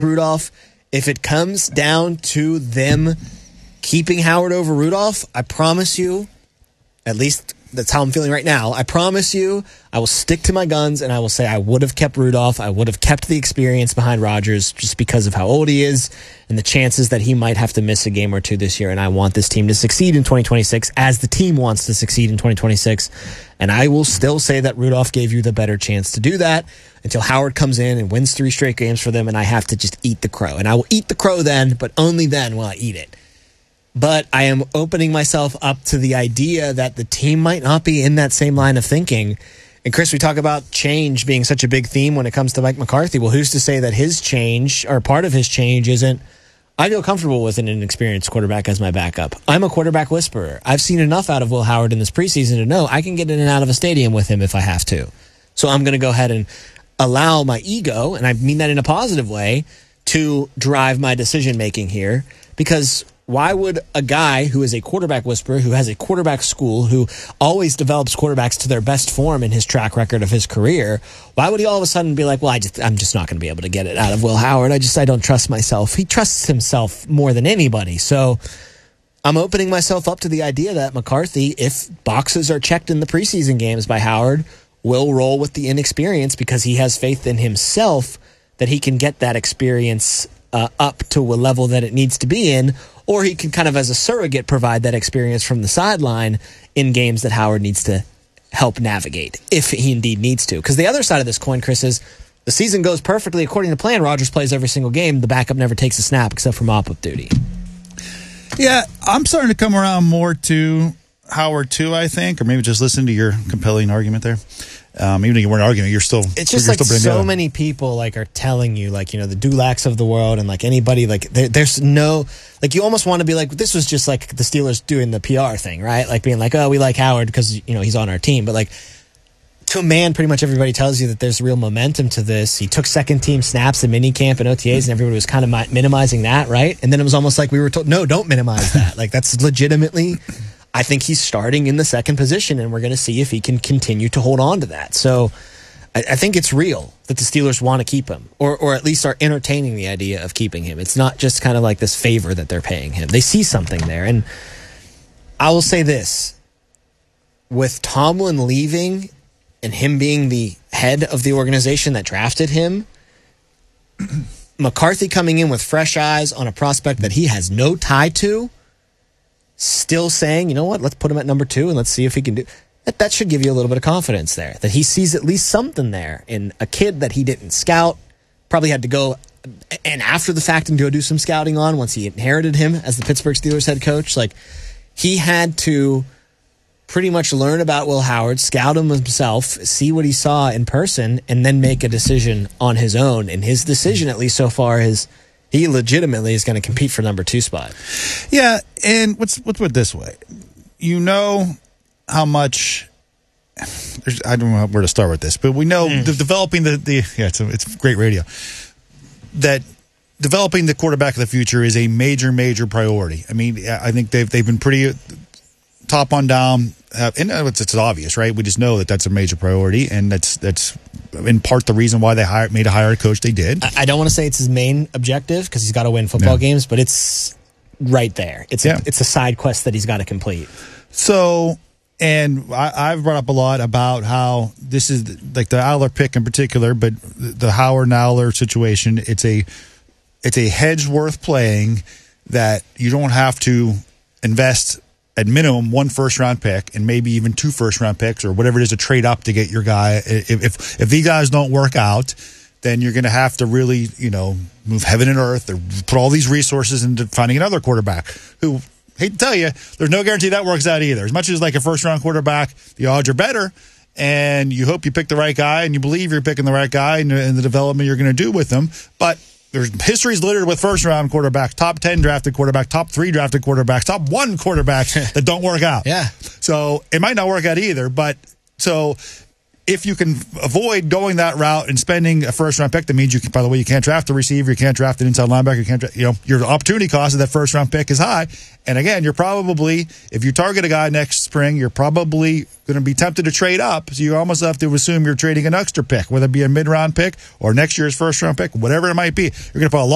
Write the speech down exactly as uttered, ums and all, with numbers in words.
Rudolph, if it comes down to them keeping Howard over Rudolph, I promise you, at least that's how I'm feeling right now, I promise you I will stick to my guns and I will say I would have kept Rudolph. I would have kept the experience behind Rodgers just because of how old he is and the chances that he might have to miss a game or two this year. And I want this team to succeed in twenty twenty-six as the team wants to succeed in twenty twenty-six. And I will still say that Rudolph gave you the better chance to do that until Howard comes in and wins three straight games for them and I have to just eat the crow. And I will eat the crow then, but only then will I eat it. But I am opening myself up to the idea that the team might not be in that same line of thinking. And Chris, we talk about change being such a big theme when it comes to Mike McCarthy. Well, who's to say that his change, or part of his change, isn't, I feel comfortable with an inexperienced quarterback as my backup. I'm a quarterback whisperer. I've seen enough out of Will Howard in this preseason to know I can get in and out of a stadium with him if I have to. So I'm going to go ahead and allow my ego, and I mean that in a positive way, to drive my decision-making here. Because why would a guy who is a quarterback whisperer, who has a quarterback school, who always develops quarterbacks to their best form in his track record of his career, why would he all of a sudden be like, well, I just, I'm just not going to be able to get it out of Will Howard. I just, I don't trust myself. He trusts himself more than anybody. So I'm opening myself up to the idea that McCarthy, if boxes are checked in the preseason games by Howard, will roll with the inexperience because he has faith in himself that he can get that experience uh, up to a level that it needs to be in, or he can kind of as a surrogate provide that experience from the sideline in games that Howard needs to help navigate, if he indeed needs to. Because the other side of this coin, Chris, is the season goes perfectly according to plan. Rodgers plays every single game. The backup never takes a snap except for mop-up duty. Yeah, I'm starting to come around more to Howard too, I think, or maybe just listen to your compelling argument there. Um, even if you weren't arguing, you're still. It's just you're like still so down. many people like are telling you, like, you know, the Dulacs of the world, and like anybody, like there, there's no, like you almost want to be like, this was just like the Steelers doing the P R thing, right? Like being like, oh, we like Howard because you know he's on our team, but like to a man, pretty much everybody tells you that there's real momentum to this. He took second team snaps in minicamp and O T As, and everybody was kind of minimizing that, right? And then it was almost like we were told, no, don't minimize that. Like that's legitimately. I think he's starting in the second position, and we're going to see if he can continue to hold on to that. So I, I think it's real that the Steelers want to keep him, or or at least are entertaining the idea of keeping him. It's not just kind of like this favor that they're paying him. They see something there. And I will say this. With Tomlin leaving and him being the head of the organization that drafted him, McCarthy coming in with fresh eyes on a prospect that he has no tie to, still saying, you know what, let's put him at number two and let's see if he can do that. That should give you a little bit of confidence there, that he sees at least something there in a kid that he didn't scout, probably had to go and after the fact and go do some scouting on once he inherited him as the Pittsburgh Steelers head coach. Like he had to pretty much learn about Will Howard, scout him himself, see what he saw in person, and then make a decision on his own. And his decision, at least so far, is he legitimately is going to compete for number two spot. Yeah, and let's let's put it this way: you know how much. I don't know where to start with this, but we know mm. the, developing the, the yeah, it's a, it's great radio. That developing the quarterback of the future is a major major priority. I mean, I think they've they've been pretty top on down, uh, and it's, it's obvious, right? We just know that that's a major priority, and that's that's. in part the reason why they hired, made a hire coach they did. I don't want to say it's his main objective because he's got to win football yeah. games, but it's right there. It's yeah. a, it's a side quest that he's got to complete. So, and I, I've brought up a lot about how this is like the Aller pick in particular, but the Howard and Aller situation. It's a it's a hedge worth playing that you don't have to invest at minimum one first round pick and maybe even two first round picks or whatever it is to trade up to get your guy. If if, if these guys don't work out, then you're going to have to really, you know, move heaven and earth or put all these resources into finding another quarterback who, hate to tell you, there's no guarantee that works out either. As much as like a first round quarterback, the odds are better, and you hope you pick the right guy and you believe you're picking the right guy and, and the development you're going to do with them. But there's history's littered with first-round quarterbacks, top ten drafted quarterback, top three drafted quarterbacks, top one quarterbacks that don't work out. Yeah. So it might not work out either. But so if you can avoid going that route and spending a first-round pick, that means you can, by the way, you can't draft a receiver, you can't draft an inside linebacker, you can't, you know, your opportunity cost of that first-round pick is high. And again, you're probably, if you target a guy next spring, you're probably going to be tempted to trade up. So you almost have to assume you're trading an extra pick, whether it be a mid-round pick or next year's first-round pick, whatever it might be. You're going to put a lot